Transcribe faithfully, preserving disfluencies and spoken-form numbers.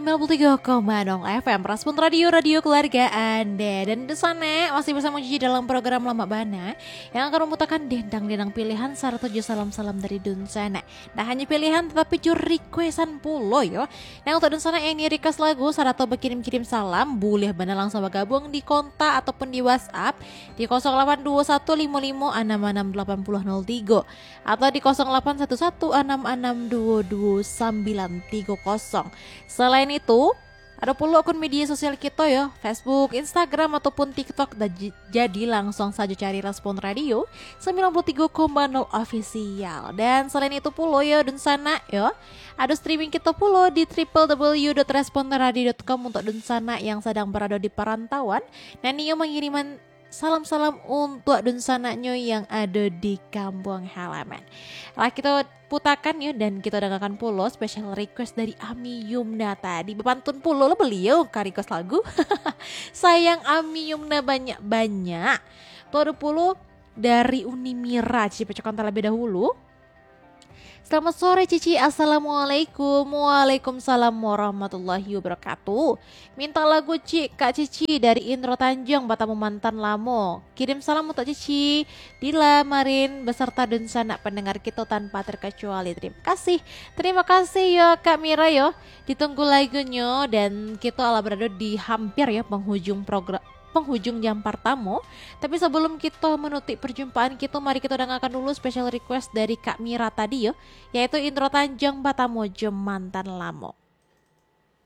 sembilan puluh tiga koma nol F M Respon Radio, radio keluarga Anda. Dan di sana masih bersama Cici dalam program Lama Bana yang akan memutarkan dendang-dendang pilihan serta tujuh salam-salam dari Dunsana. Nah hanya pilihan tetapi curi requestan pulo yo. Nah untuk Dunsana yang ini request lagu serta berkirim-kirim salam boleh benar langsung bergabung di kontak ataupun di WhatsApp di nol delapan dua satu lima lima enam enam delapan nol nol tiga atau di nol delapan satu satu enam enam dua dua sembilan tiga nol. Selain itu, ada pula akun media sosial kita ya, Facebook, Instagram ataupun TikTok. Dan j- jadi langsung saja cari Respon Radio sembilan puluh tiga koma nol official. Dan selain itu pula ya Dunsana ya, ada streaming kita pula di w w w dot responradio dot com untuk Dunsana yang sedang berada di perantauan. Dan Nio mengiriman salam-salam untuk Dunsananya yang ada di kampung halaman. Lah kita putakan ya dan kita dengarkan pulo special request dari Ami Yumna tadi. Bepantun pulo lo beliau ka request lagu. Sayang Ami Yumna banyak-banyak. Tuh ada pulo dari Unimira. Cici pecokan terlebih dahulu. Selamat sore Cici, Assalamualaikum. Waalaikumsalam warahmatullahi wabarakatuh. Minta lagu Ci, Kak Cici dari Indro Tanjung, Batamu Mantan Lamo. Kirim salam untuk Cici, Dila, Marin, beserta Dunsana pendengar kita tanpa terkecuali. Terima kasih, terima kasih ya Kak Mira yo. Ditunggu lagunya dan kita ala berada di hampir ya penghujung program penghujung jam pertama. Tapi sebelum kita menutup perjumpaan kita, mari kita dengarkan dulu special request dari Kak Mira tadi ya, yaitu Intro Tanjung Batamu Mantan Lamo.